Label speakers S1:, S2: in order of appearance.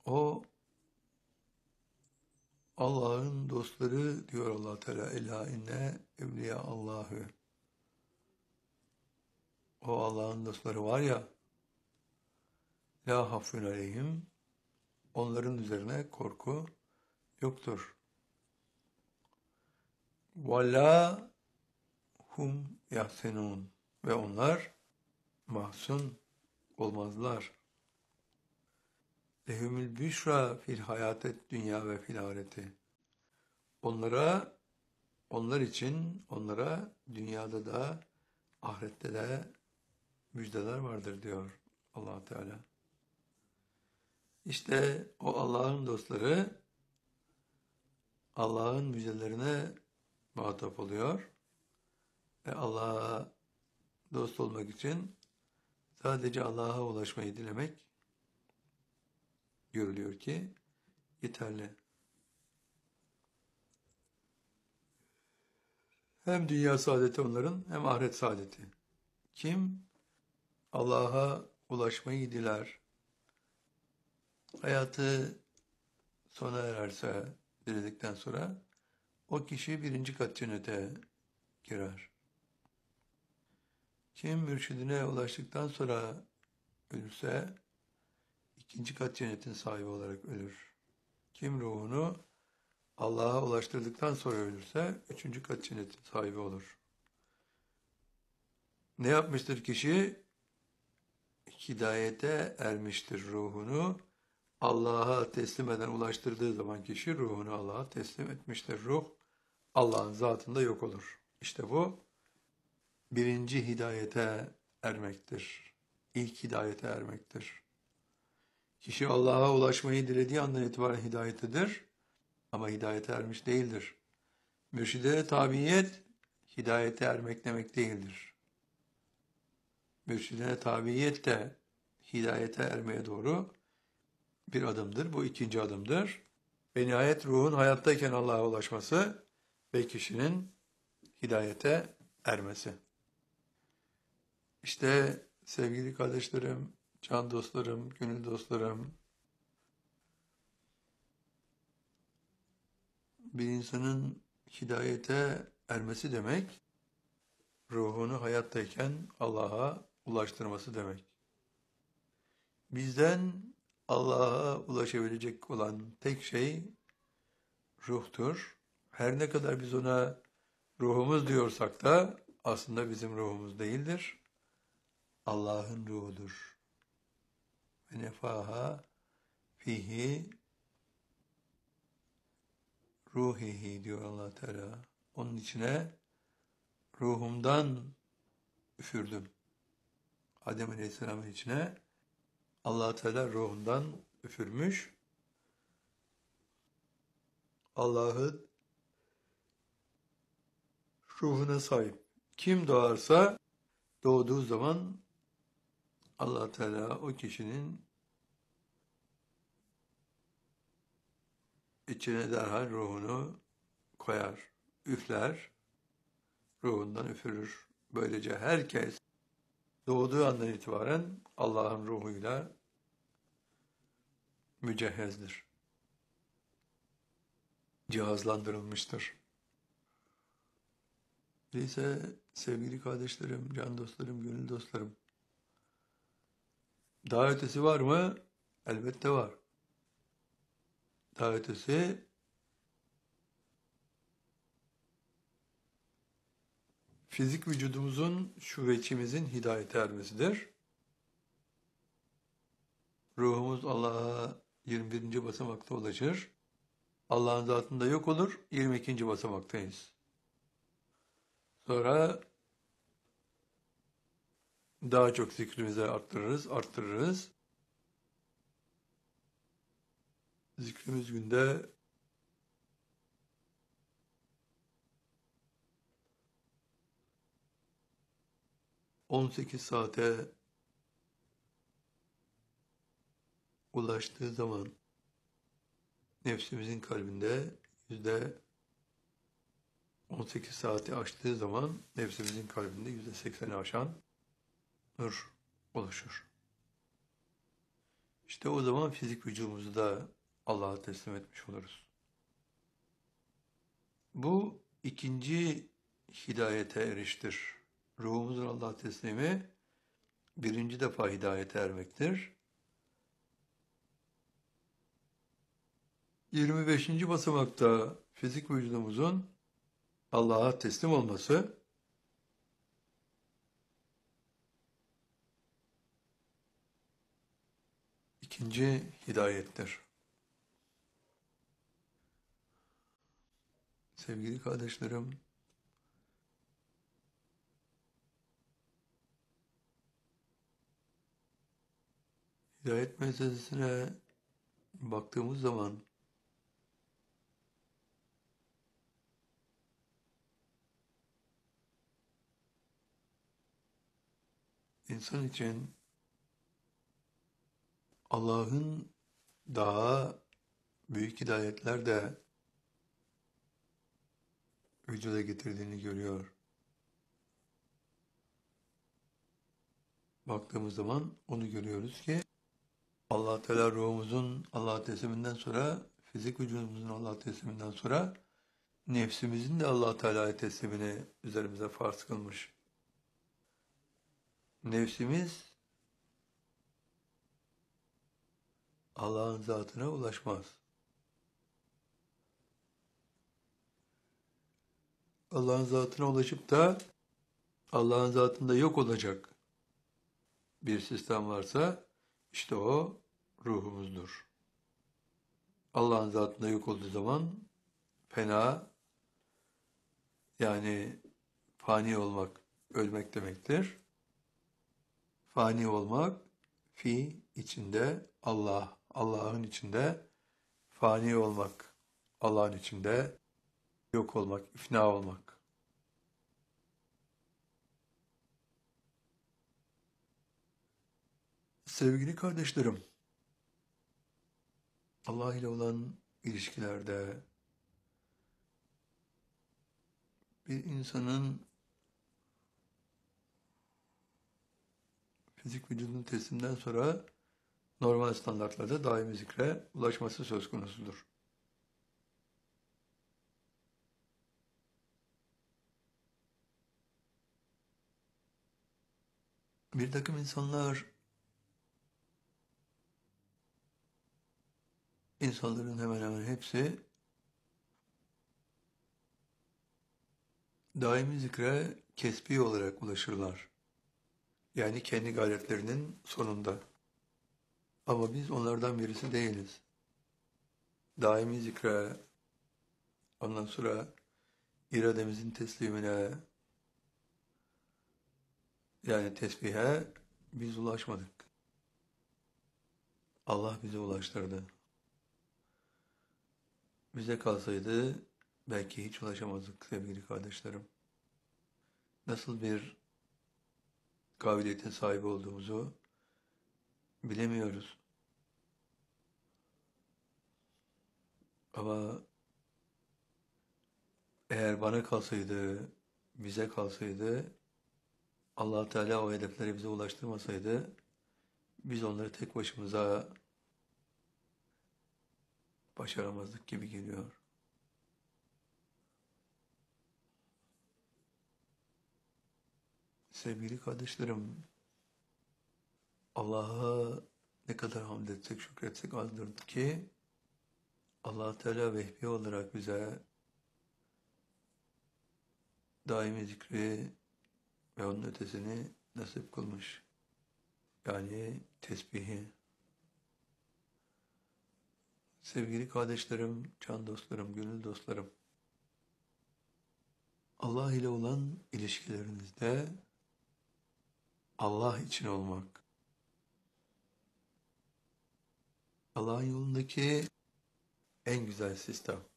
S1: O Allah'ın dostları diyor Allah Teala. Ela inne evliya Allahü. O Allah'ın dostları var ya, la hafun aleyhim, onların üzerine korku yoktur. Ve la hum yahsenun, ve onlar mahzun olmazlar. Lehumül büşra fil hayatet dünya ve fil ahireti. Onlar için onlara dünyada da ahirette de müjdeler vardır diyor Allah Teala. İşte o Allah'ın dostları Allah'ın müjdelerine muhatap oluyor ve Allah'a dost olmak için sadece Allah'a ulaşmayı dilemek görülüyor ki yeterli. Hem dünya saadeti onların hem ahiret saadeti. Kim Allah'a ulaşmayı diler, hayatı sona ererse diledikten sonra o kişi 1. kat cennete girer. Kim mürşidine ulaştıktan sonra ölürse 2. kat cennetin sahibi olarak ölür. Kim ruhunu Allah'a ulaştırdıktan sonra ölürse 3. kat cennetin sahibi olur. Ne yapmıştır kişi? Hidayete ermiştir ruhunu. Allah'a teslim eden, ulaştırdığı zaman kişi ruhunu Allah'a teslim etmiştir. Ruh Allah'ın zatında yok olur. İşte bu 1. hidayete ermektir. İlk hidayete ermektir. Kişi Allah'a ulaşmayı dilediği andan itibaren hidayetedir. Ama hidayete ermiş değildir. Mürşide tabiyet, hidayete ermek demek değildir. Mürşidine tabiyet de hidayete ermeye doğru bir adımdır. Bu 2. adımdır. Ve nihayet ruhun hayattayken Allah'a ulaşması ve kişinin hidayete ermesi. İşte sevgili kardeşlerim, can dostlarım, gönül dostlarım, bir insanın hidayete ermesi demek, ruhunu hayattayken Allah'a ulaştırması demek. Bizden Allah'a ulaşabilecek olan tek şey ruhtur. Her ne kadar biz ona ruhumuz diyorsak da aslında bizim ruhumuz değildir. Allah'ın ruhudur. Ve nefaha fihi ruhihi diyor Allah Teala. Onun içine ruhumdan üfürdüm. Adem Aleyhisselam'ın içine Allah Teala ruhundan üfürmüş. Allah'ın ruhuna sahip. Kim doğarsa doğduğu zaman Allah Teala o kişinin içine derhal ruhunu koyar, üfler, ruhundan üfürür. Böylece herkes doğduğu andan itibaren Allah'ın ruhuyla mücehhezdir. Cihazlandırılmıştır. Öyleyse sevgili kardeşlerim, can dostlarım, gönül dostlarım, daha ötesi var mı? Elbette var. Daha ötesi fizik vücudumuzun, şu veçimizin hidayete ermesidir. Ruhumuz Allah'a 21. basamakta ulaşır. Allah'ın zatında yok olur, 22. basamaktayız. Sonra daha çok zikrimizi arttırırız. Zikrimiz günde 18 saate ulaştığı zaman nefsimizin kalbinde %18 saati aştığı zaman nefsimizin kalbinde %80'i aşan nur oluşur. İşte İşte o zaman fizik vücudumuzu da Allah'a teslim etmiş oluruz. Bu ikinci hidayete eriştir. Ruhumuzun Allah'a teslimi birinci defa hidayete ermektir. 25. basamakta fizik vücudumuzun Allah'a teslim olması, ikinci hidayettir. Sevgili kardeşlerim, hidayet meselesine baktığımız zaman insan için Allah'ın daha büyük hidayetler de vücuda getirdiğini görüyor. Baktığımız zaman onu görüyoruz ki Allah Teala ruhumuzun Allah'a tesliminden sonra, fizik vücudumuzun Allah'a tesliminden sonra nefsimizin de Allah Teala'ya teslimini üzerimize farz kılmış. Nefsimiz Allah'ın zatına ulaşmaz. Allah'ın zatına ulaşıp da Allah'ın zatında yok olacak bir sistem varsa işte o ruhumuzdur. Allah'ın zatında yok olduğu zaman fena, yani fani olmak, ölmek demektir. Fani olmak, fi içinde Allah, Allah'ın içinde fani olmak, Allah'ın içinde yok olmak, ifna olmak. Sevgili kardeşlerim, Allah ile olan ilişkilerde bir insanın fizik vücudunun teslimden sonra normal standartlarda daimi zikre ulaşması söz konusudur. Bir takım insanların hemen hemen hepsi daimi zikre kesbi olarak ulaşırlar. Yani kendi gayretlerinin sonunda. Ama biz onlardan birisi değiliz. Daimi zikre, ondan sonra irademizin teslimine, yani tesbihe biz ulaşmadık. Allah bizi ulaştırdı. Bize kalsaydı belki hiç ulaşamazdık sevgili kardeşlerim. Nasıl bir kabiliyetin sahibi olduğumuzu bilemiyoruz. Ama eğer bana kalsaydı, bize kalsaydı, Allah Teala o hedefleri bize ulaştırmasaydı, biz onları tek başımıza başaramazdık gibi geliyor. Sevgili kardeşlerim, Allah'a ne kadar hamd etsek, şükretsek azdır ki, Allah Teala vehbi olarak bize daimi zikri ve onun ötesini nasip kılmış. Yani tesbihi. Sevgili kardeşlerim, can dostlarım, gönül dostlarım, Allah ile olan ilişkilerinizde Allah için olmak, Allah'ın yolundaki en güzel sistem.